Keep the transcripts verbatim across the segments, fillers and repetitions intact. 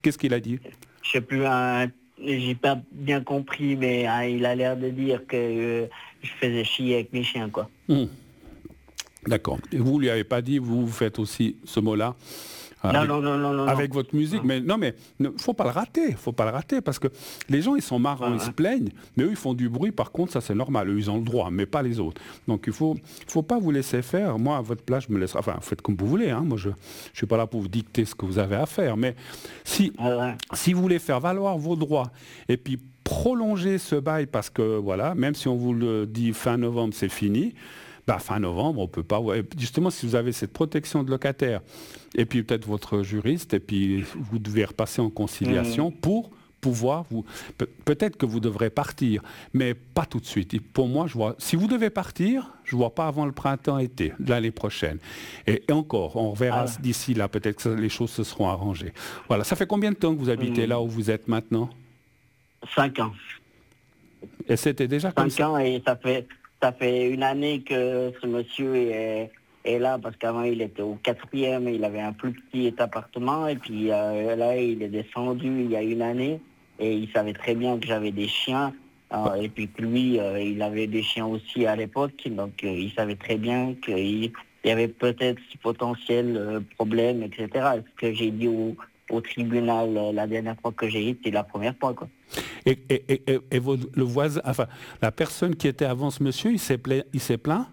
Qu'est-ce qu'il a dit? Je sais plus, un, j'ai pas bien compris, mais hein, il a l'air de dire que euh, je faisais chier avec mes chiens, quoi. Mmh. D'accord. Et vous lui avez pas dit, vous, vous faites aussi ce mot-là avec, Non, non, non, non, non. avec non. votre musique, non. mais non, mais ne faut pas le rater, faut pas le rater, parce que les gens ils sont marrants, Ouais, ils se ouais. plaignent, mais eux ils font du bruit. Par contre, ça c'est normal, eux ils ont le droit, mais pas les autres. Donc il faut, faut pas vous laisser faire. Moi, à votre place, je me laisserai. Enfin, faites comme vous voulez. Hein. Moi, je, je suis pas là pour vous dicter ce que vous avez à faire, mais si, Ouais, ouais. si vous voulez faire valoir vos droits et puis prolonger ce bail, parce que voilà, même si on vous le dit fin novembre, c'est fini. Bah, fin novembre, on peut pas. Ouais, justement, si vous avez cette protection de locataire, et puis peut-être votre juriste, et puis vous devez repasser en conciliation Mmh. pour pouvoir vous. Pe- peut-être que vous devrez partir, mais pas tout de suite. Et pour moi, je vois. Si vous devez partir, je vois pas avant le printemps-été de l'année prochaine. Et, et encore, on reverra Ah, d'ici là. Peut-être que ça- les choses se seront arrangées. Voilà. Ça fait combien de temps que vous habitez mmh. là où vous êtes maintenant? Cinq ans. Et c'était déjà comme Cinq ça. ans et ça fait ça fait une année que ce monsieur est, est là parce qu'avant il était au quatrième, il avait un plus petit appartement et puis euh, là il est descendu il y a une année et il savait très bien que j'avais des chiens euh, et puis que lui euh, il avait des chiens aussi à l'époque donc euh, il savait très bien qu'il il y avait peut-être ce potentiel euh, problème et cetera. Ce que j'ai dit au, au tribunal euh, la dernière fois que j'ai été, c'est la première fois quoi. Et, et, et, et- et vos- le voisin, enfin, la personne qui était avant ce monsieur, il s'est plaint, il s'est plaint.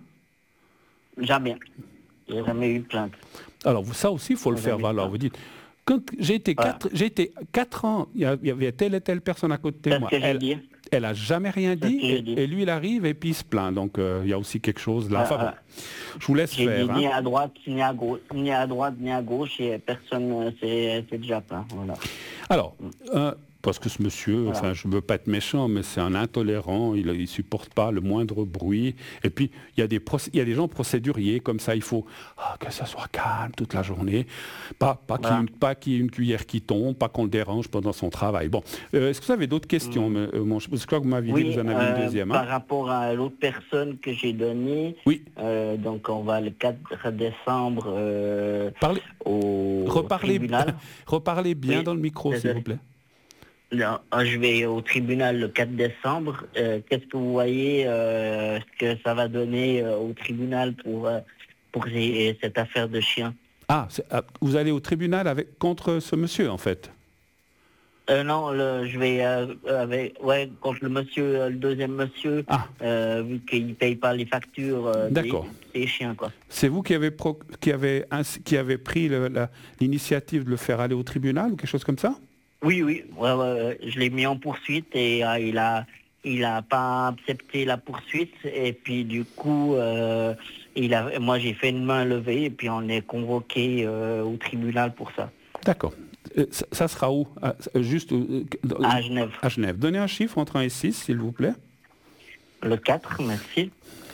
Jamais. Il n'y a jamais eu de plainte. Alors vous- ça aussi, il faut le faire Jamais eu de valoir. Vous plainte. dites, quand j'ai été Voilà. quatre, j'ai été quatre ans, il y, a- il y avait telle et telle personne à côté de C'est ce moi. que j'ai Elle, dit. elle a jamais rien C'est ce dit que j'ai et, dit. et lui il arrive et puis il se plaint. Donc euh, il y a aussi quelque chose là. Euh, Enfin bon, euh, je vous laisse j'ai dit faire. Hein. ni à droite, ni à gauche, ni à droite, ni à gauche, et personne euh, c'est c'est déjà plein. Voilà. Alors, euh, parce que ce monsieur, Voilà. enfin, je ne veux pas être méchant, mais c'est un intolérant, il ne supporte pas le moindre bruit. Et puis, il y, a des procé- il y a des gens procéduriers, comme ça, il faut ah, que ça soit calme toute la journée, pas, pas qu'il y ait Voilà. une, pas qu'il y ait une cuillère qui tombe, pas qu'on le dérange pendant son travail. Bon, Euh, est-ce que vous avez d'autres questions, Mm. euh, mon ch- Parce que je crois que vous m'aviez dit que Oui, vous en avez une euh, deuxième. par Hein. rapport à l'autre personne que j'ai donnée, Oui, euh, donc on va le quatre décembre euh, parlez, au reparlez, tribunal. reparlez bien Oui, dans le micro, s'il désolé. vous plaît. Non, euh, je vais au tribunal le quatre décembre. Euh, Qu'est-ce que vous voyez euh, ce que ça va donner euh, au tribunal pour, euh, pour ces- cette affaire de chien? Ah, c'est- ah, vous allez au tribunal avec, contre ce monsieur, en fait. Euh, non, le, je vais euh, avec, ouais, contre le monsieur, euh, le deuxième monsieur, Ah, euh, vu qu'il ne paye pas les factures euh, des, d'accord. des chiens, quoi. C'est vous qui avez, pro- qui avez, ins- qui avez pris le- la- l'initiative de le faire aller au tribunal ou quelque chose comme ça? Oui, oui, ouais, ouais, ouais, je l'ai mis en poursuite et euh, il a, il a pas accepté la poursuite et puis du coup, euh, il a, moi j'ai fait une main levée et puis on est convoqué euh, au tribunal pour ça, D'accord. Euh, Ça, ça sera où? Ah, juste euh, dans- à Genève. à Genève. Donnez un chiffre entre un et six, s'il vous plaît. Le quatre, merci.